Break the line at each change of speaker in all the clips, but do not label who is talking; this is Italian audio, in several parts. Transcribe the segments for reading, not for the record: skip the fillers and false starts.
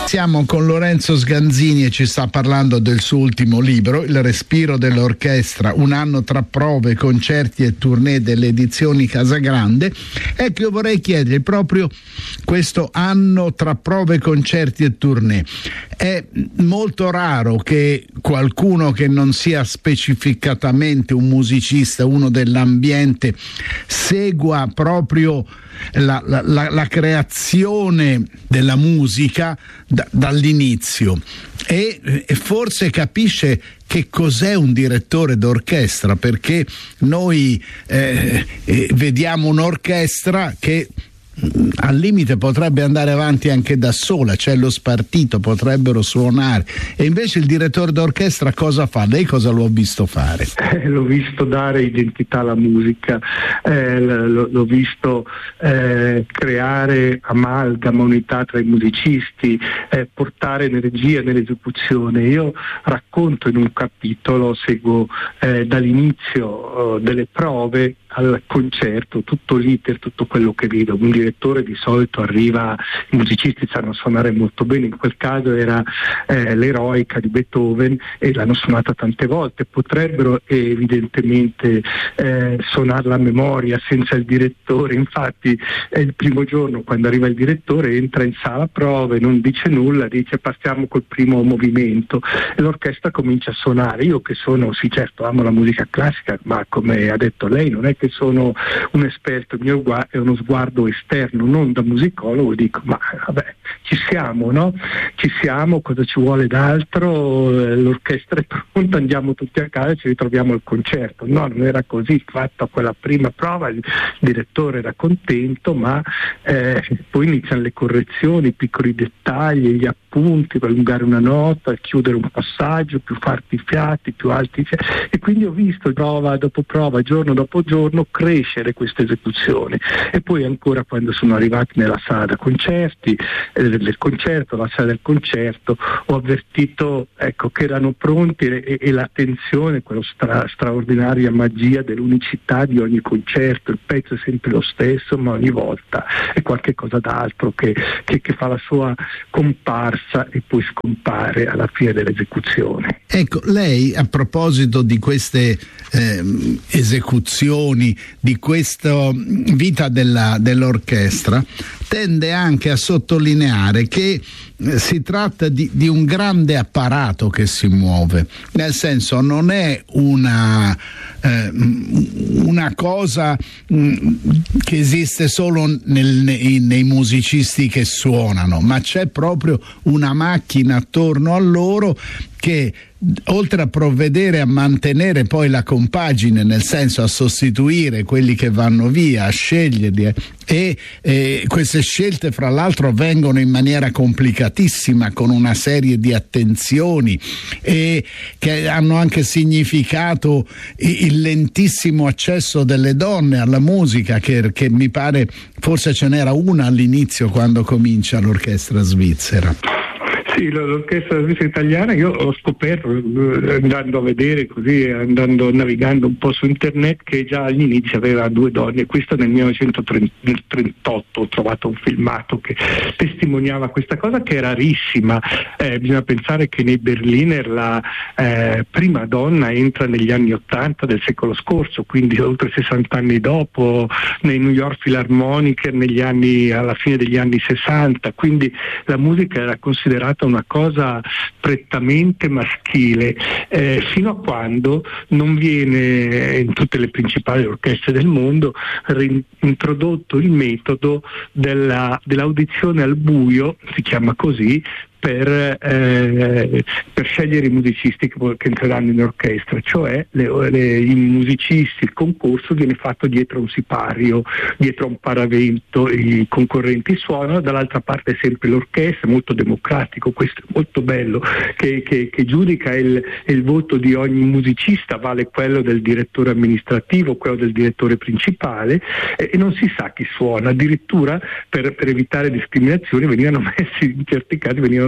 Siamo con Lorenzo Sganzini e ci sta parlando del suo ultimo libro, Il respiro dell'orchestra, un anno tra prove, concerti e tournée delle edizioni Casagrande. Ecco, io vorrei chiedere proprio questo anno tra prove, concerti e tournée. È molto raro che qualcuno che non sia specificatamente un musicista, uno dell'ambiente, segua proprio la creazione della musica dall'inizio e forse capisce che cos'è un direttore d'orchestra, perché noi vediamo un'orchestra che al limite potrebbe andare avanti anche da sola, c'è lo spartito, potrebbero suonare, e invece il direttore d'orchestra cosa fa? Lei cosa l'ho visto fare?
L'ho visto dare identità alla musica, l'ho visto creare amalgama, unità tra i musicisti, portare energia nell'esecuzione. Io racconto in un capitolo, seguo dall'inizio delle prove al concerto, tutto l'iter, tutto quello che vedo. Un direttore di solito arriva, i musicisti sanno suonare molto bene, in quel caso era l'Eroica di Beethoven e l'hanno suonata tante volte, potrebbero evidentemente suonarla a memoria senza il direttore. Infatti il primo giorno, quando arriva il direttore, entra in sala prove, non dice nulla, dice partiamo col primo movimento e l'orchestra comincia a suonare. Io che sono, sì certo, amo la musica classica, ma come ha detto lei non è che sono un esperto, il mio è uno sguardo esterno, non da musicologo, dico ma vabbè, ci siamo, no? Ci siamo, cosa ci vuole d'altro? L'orchestra è pronta, andiamo tutti a casa e ci ritroviamo al concerto. No, non era così, fatta quella prima prova, il direttore era contento, ma poi iniziano le correzioni, i piccoli dettagli, gli appunti per allungare una nota, chiudere un passaggio, più farti i fiati, più alti i fiati, e quindi ho visto prova dopo prova, giorno dopo giorno, crescere questa esecuzione. E poi ancora quando sono arrivati nella sala da concerti, del concerto, la sala del concerto, ho avvertito che erano pronti e l'attenzione, quella straordinaria magia dell'unicità di ogni concerto. Il pezzo è sempre lo stesso, ma ogni volta è qualche cosa d'altro che fa la sua comparsa e poi scompare alla fine dell'esecuzione.
Ecco, lei a proposito di queste esecuzioni, di questa vita dell'orchestra, tende anche a sottolineare che si tratta di un grande apparato che si muove, nel senso non è una cosa che esiste solo nei musicisti che suonano, ma c'è proprio una macchina attorno a loro che, oltre a provvedere a mantenere poi la compagine, nel senso a sostituire quelli che vanno via, a sceglierli, e queste scelte fra l'altro avvengono in maniera complicatissima, con una serie di attenzioni e che hanno anche significato il lentissimo accesso delle donne alla musica, che mi pare forse ce n'era una all'inizio quando comincia l'orchestra svizzera.
Sì, l'orchestra svizzera italiana io ho scoperto andando a vedere così, navigando un po' su internet, che già all'inizio aveva 2 donne. Questo nel 1938 ho trovato un filmato che testimoniava questa cosa, che è rarissima. Bisogna pensare che nei Berliner la prima donna entra negli anni 80 del secolo scorso, quindi oltre 60 anni dopo, nei New York Philharmonic alla fine degli anni 60, quindi la musica era considerata una cosa prettamente maschile, fino a quando non viene in tutte le principali orchestre del mondo introdotto il metodo dell'audizione al buio, si chiama così, per scegliere i musicisti che entreranno in orchestra, cioè i musicisti, il concorso viene fatto dietro un sipario, dietro un paravento, i concorrenti suonano, dall'altra parte è sempre l'orchestra, molto democratico, questo è molto bello, che giudica il voto di ogni musicista, vale quello del direttore amministrativo, quello del direttore principale, e non si sa chi suona. Addirittura per evitare discriminazioni in certi casi venivano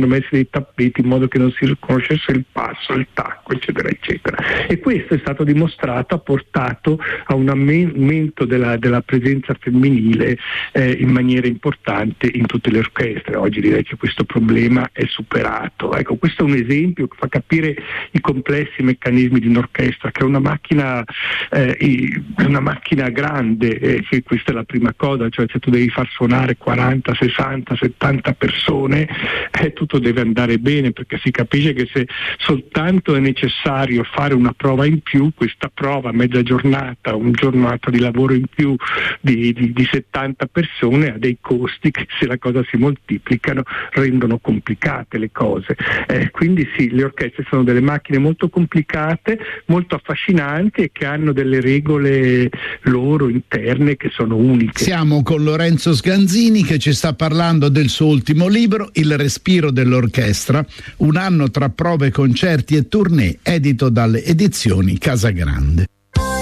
messi dei tappeti in modo che non si riconoscesse il passo, il tacco, eccetera, eccetera. E questo è stato dimostrato, ha portato a un aumento della presenza femminile in maniera importante in tutte le orchestre. Oggi direi che questo problema è superato. Ecco, questo è un esempio che fa capire i complessi meccanismi di un'orchestra, che è una macchina grande, che questa è la prima cosa, cioè se tu devi far suonare 40, 60, 70 persone, tutto deve andare bene, perché si capisce che se soltanto è necessario fare una prova in più, questa prova mezza giornata, un giornata di lavoro in più di 70 persone ha dei costi che, se la cosa si moltiplicano, rendono complicate le cose. Quindi sì, le orchestre sono delle macchine molto complicate, molto affascinanti e che hanno delle regole loro interne che sono uniche.
Siamo con Lorenzo Sganzini che ci sta parlando del suo ultimo libro, Il respiro dell'orchestra, un anno tra prove, concerti e tournée, edito dalle edizioni Casagrande.